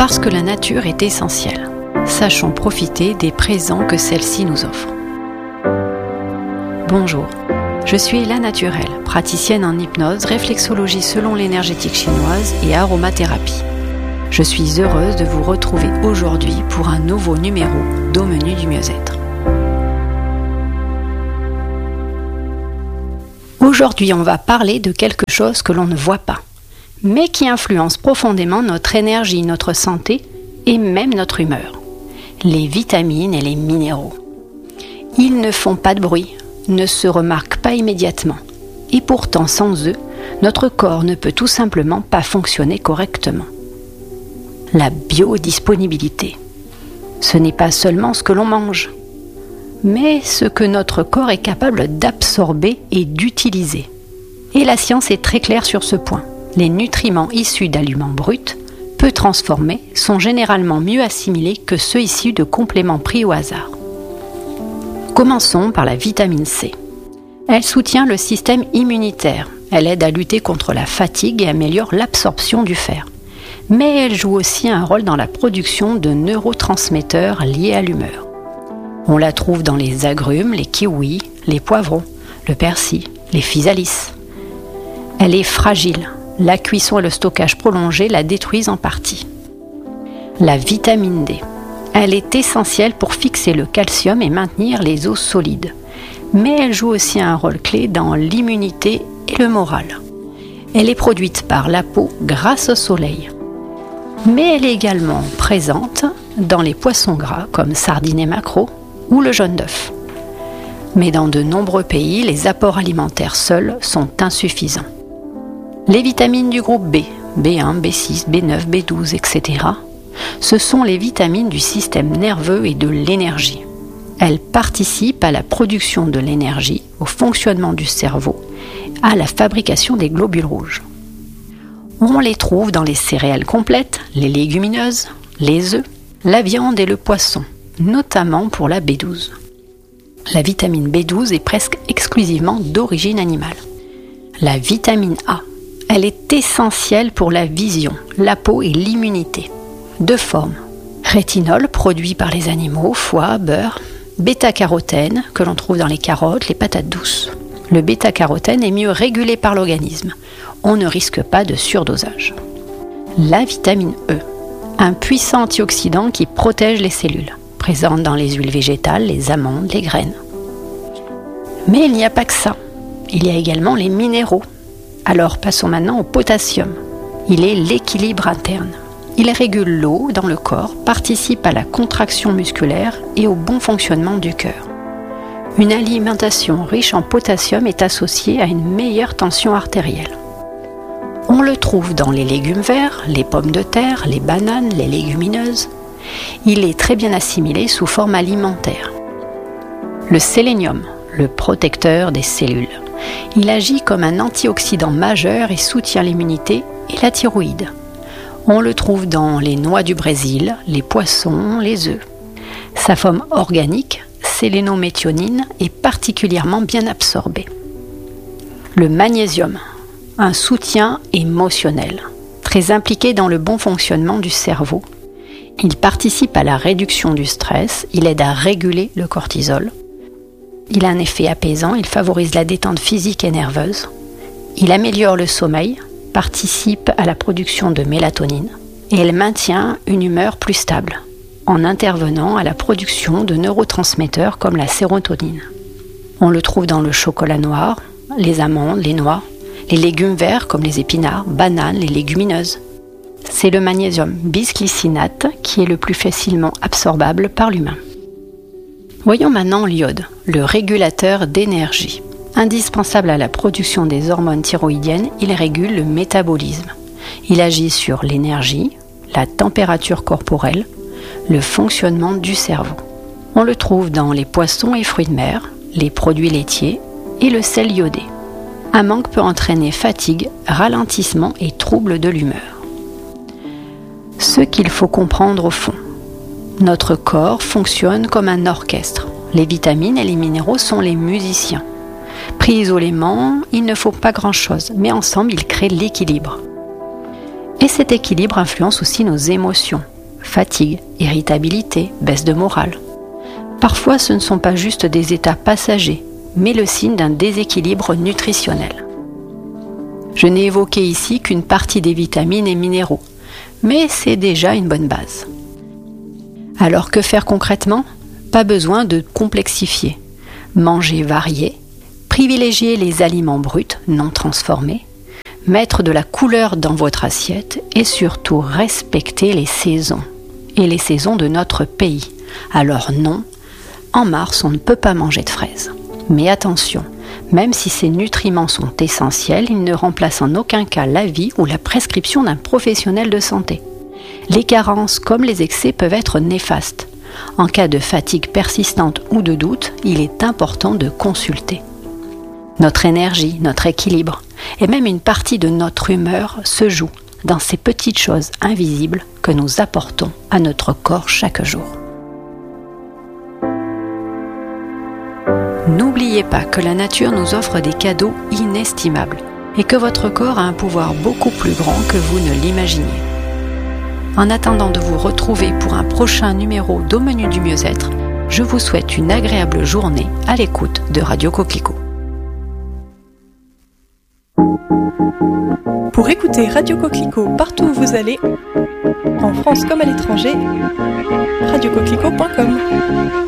Parce que la nature est essentielle, sachons profiter des présents que celle-ci nous offre. Bonjour, je suis La Naturelle, praticienne en hypnose, réflexologie selon l'énergétique chinoise et aromathérapie. Je suis heureuse de vous retrouver aujourd'hui pour un nouveau numéro d'Au menu du mieux-être. Aujourd'hui, on va parler de quelque chose que l'on ne voit pas, mais qui influence profondément notre énergie, notre santé et même notre humeur. Les vitamines et les minéraux. Ils ne font pas de bruit, ne se remarquent pas immédiatement. Et pourtant, sans eux, notre corps ne peut tout simplement pas fonctionner correctement. La biodisponibilité. Ce n'est pas seulement ce que l'on mange, mais ce que notre corps est capable d'absorber et d'utiliser. Et la science est très claire sur ce point. Les nutriments issus d'aliments bruts, peu transformés, sont généralement mieux assimilés que ceux issus de compléments pris au hasard. Commençons par la vitamine C. Elle soutient le système immunitaire. Elle aide à lutter contre la fatigue et améliore l'absorption du fer. Mais elle joue aussi un rôle dans la production de neurotransmetteurs liés à l'humeur. On la trouve dans les agrumes, les kiwis, les poivrons, le persil, les physalis. Elle est fragile. La cuisson et le stockage prolongé la détruisent en partie. La vitamine D. Elle est essentielle pour fixer le calcium et maintenir les os solides. Mais elle joue aussi un rôle clé dans l'immunité et le moral. Elle est produite par la peau grâce au soleil. Mais elle est également présente dans les poissons gras comme sardines et maquereaux ou le jaune d'œuf. Mais dans de nombreux pays, les apports alimentaires seuls sont insuffisants. Les vitamines du groupe B, B1, B6, B9, B12, etc., ce sont les vitamines du système nerveux et de l'énergie. Elles participent à la production de l'énergie, au fonctionnement du cerveau, à la fabrication des globules rouges. On les trouve dans les céréales complètes, les légumineuses, les œufs, la viande et le poisson, notamment pour la B12. La vitamine B12 est presque exclusivement d'origine animale. La vitamine A. Elle est essentielle pour la vision, la peau et l'immunité. Deux formes. Rétinol, produit par les animaux, foie, beurre. Bêta-carotène, que l'on trouve dans les carottes, les patates douces. Le bêta-carotène est mieux régulé par l'organisme. On ne risque pas de surdosage. La vitamine E. Un puissant antioxydant qui protège les cellules, présente dans les huiles végétales, les amandes, les graines. Mais il n'y a pas que ça. Il y a également les minéraux. Alors passons maintenant au potassium. Il est l'équilibre interne. Il régule l'eau dans le corps, participe à la contraction musculaire et au bon fonctionnement du cœur. Une alimentation riche en potassium est associée à une meilleure tension artérielle. On le trouve dans les légumes verts, les pommes de terre, les bananes, les légumineuses. Il est très bien assimilé sous forme alimentaire. Le sélénium, le protecteur des cellules. Il agit comme un antioxydant majeur et soutient l'immunité et la thyroïde. On le trouve dans les noix du Brésil, les poissons, les œufs. Sa forme organique, sélénométhionine, est particulièrement bien absorbée. Le magnésium, un soutien émotionnel, très impliqué dans le bon fonctionnement du cerveau. Il participe à la réduction du stress, il aide à réguler le cortisol. Il a un effet apaisant, il favorise la détente physique et nerveuse. Il améliore le sommeil, participe à la production de mélatonine et il maintient une humeur plus stable en intervenant à la production de neurotransmetteurs comme la sérotonine. On le trouve dans le chocolat noir, les amandes, les noix, les légumes verts comme les épinards, bananes, les légumineuses. C'est le magnésium bisglycinate qui est le plus facilement absorbable par l'humain. Voyons maintenant l'iode, le régulateur d'énergie. Indispensable à la production des hormones thyroïdiennes, il régule le métabolisme. Il agit sur l'énergie, la température corporelle, le fonctionnement du cerveau. On le trouve dans les poissons et fruits de mer, les produits laitiers et le sel iodé. Un manque peut entraîner fatigue, ralentissement et troubles de l'humeur. Ce qu'il faut comprendre au fond. Notre corps fonctionne comme un orchestre. Les vitamines et les minéraux sont les musiciens. Pris isolément, il ne faut pas grand-chose, mais ensemble, ils créent l'équilibre. Et cet équilibre influence aussi nos émotions. fatigue, irritabilité, baisse de morale. Parfois, ce ne sont pas juste des états passagers, mais le signe d'un déséquilibre nutritionnel. Je n'ai évoqué ici qu'une partie des vitamines et minéraux, mais c'est déjà une bonne base. Alors que faire concrètement ? Pas besoin de complexifier. Manger varié, privilégier les aliments bruts, non transformés, mettre de la couleur dans votre assiette et surtout respecter les saisons. Et les saisons de notre pays. Alors non, en mars on ne peut pas manger de fraises. Mais attention, même si ces nutriments sont essentiels, ils ne remplacent en aucun cas l'avis ou la prescription d'un professionnel de santé. Les carences comme les excès peuvent être néfastes. En cas de fatigue persistante ou de doute, il est important de consulter. Notre énergie, notre équilibre et même une partie de notre humeur se jouent dans ces petites choses invisibles que nous apportons à notre corps chaque jour. N'oubliez pas que la nature nous offre des cadeaux inestimables et que votre corps a un pouvoir beaucoup plus grand que vous ne l'imaginez. En attendant de vous retrouver pour un prochain numéro d'Au Menu du Mieux-être, je vous souhaite une agréable journée à l'écoute de Radio Coquelicot. Pour écouter Radio Coquelicot partout où vous allez, en France comme à l'étranger, radiocoquelicot.com.